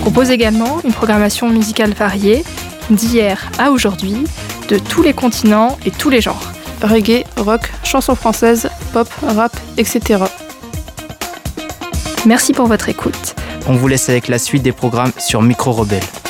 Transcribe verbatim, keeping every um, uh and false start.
propose également une programmation musicale variée, d'hier à aujourd'hui, de tous les continents et tous les genres. Reggae, rock, chansons françaises, pop, rap, et cetera. Merci pour votre écoute. On vous laisse avec la suite des programmes sur Micro Rebelle.